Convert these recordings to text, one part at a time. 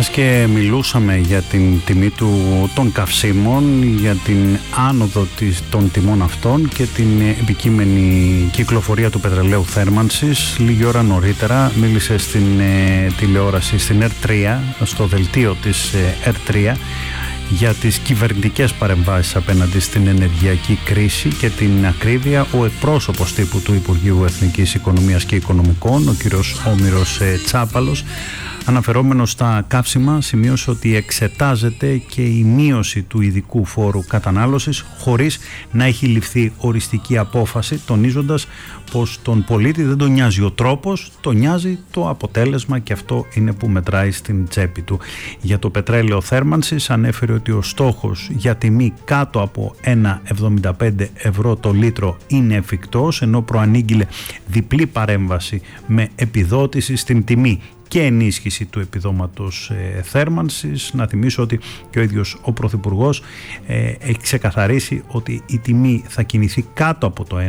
Μιας και μιλούσαμε για την τιμή των καυσίμων, για την άνοδο των τιμών αυτών και την επικείμενη κυκλοφορία του πετρελαίου θέρμανσης, λίγη ώρα νωρίτερα μίλησε στην τηλεόραση, στην ΕΡΤ3, στο δελτίο της ΕΡΤ3, για τις κυβερνητικές παρεμβάσεις απέναντι στην ενεργειακή κρίση και την ακρίβεια. Ο εκπρόσωπος τύπου του Υπουργείου Εθνικής Οικονομίας και Οικονομικών, ο κύριος Όμηρος Τσάπαλος, αναφερόμενος στα καύσιμα, σημείωσε ότι εξετάζεται και η μείωση του ειδικού φόρου κατανάλωσης χωρίς να έχει ληφθεί οριστική απόφαση, τονίζοντας πως τον πολίτη δεν τον νοιάζει ο τρόπος, τον νοιάζει το αποτέλεσμα και αυτό είναι που μετράει στην τσέπη του. Για το πετρέλαιο θέρμανσης ανέφερε ότι ο στόχος για τιμή κάτω από 1,75 ευρώ το λίτρο είναι εφικτός, ενώ προανήγγειλε διπλή παρέμβαση με επιδότηση στην τιμή και ενίσχυση του επιδόματος θέρμανσης. Να θυμίσω ότι και ο ίδιος ο Πρωθυπουργός έχει ξεκαθαρίσει ότι η τιμή θα κινηθεί κάτω από το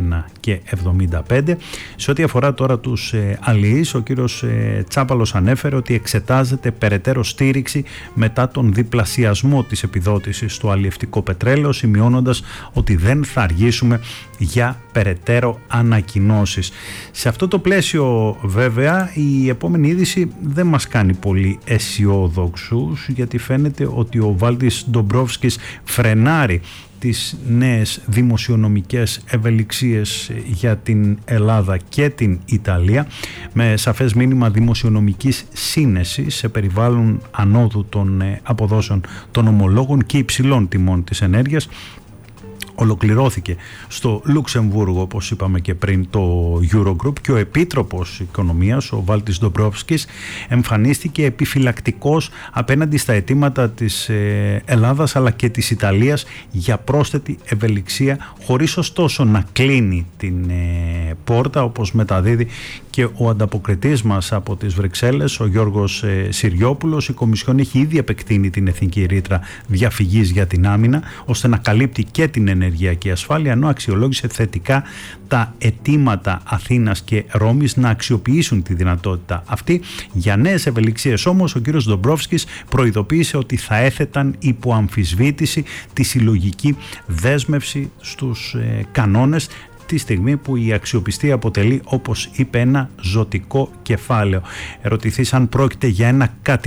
1,75. Σε ό,τι αφορά τώρα τους αλληλείς, ο κύριος Τσάπαλος ανέφερε ότι εξετάζεται περαιτέρω στήριξη μετά τον διπλασιασμό της επιδότησης στο αλλιευτικό πετρέλαιο, σημειώνοντας ότι δεν θα αργήσουμε για περαιτέρω ανακοινώσεις. Σε αυτό το πλαίσιο βέβαια η επόμενη είδηση δεν μας κάνει πολύ αισιόδοξους, γιατί φαίνεται ότι ο Βάλτις Ντομπρόφσκης φρενάρει τις νέες δημοσιονομικές ευελιξίες για την Ελλάδα και την Ιταλία, με σαφές μήνυμα δημοσιονομικής σύνεσης σε περιβάλλον ανόδου των αποδόσεων των ομολόγων και υψηλών τιμών της ενέργειας. Ολοκληρώθηκε στο Λουξεμβούργο, όπως είπαμε και πριν, το Eurogroup και ο Επίτροπος Οικονομίας, ο Βάλτις Ντομπρόφσκης, εμφανίστηκε επιφυλακτικός απέναντι στα αιτήματα της Ελλάδας αλλά και της Ιταλίας για πρόσθετη ευελιξία, χωρίς ωστόσο να κλείνει την πόρτα, όπως μεταδίδει και ο ανταποκριτής μας από τις Βρυξέλλες, ο Γιώργος Συριόπουλος. Η Κομισιόν έχει ήδη επεκτείνει την εθνική ρήτρα διαφυγής για την άμυνα, ώστε να καλύπτει και την ενεργειακή ασφάλεια, ενώ αξιολόγησε θετικά τα αιτήματα Αθήνας και Ρώμης να αξιοποιήσουν τη δυνατότητα αυτή για νέες ευελιξίες. Όμως ο κύριος Ντομπρόφσκης προειδοποίησε ότι θα έθεταν υπό αμφισβήτηση τη συλλογική δέσμευση στους κανόνες, τη στιγμή που η αξιοπιστία αποτελεί, όπως είπε, ένα ζωτικό κεφάλαιο. Ερωτηθείς αν πρόκειται για ένα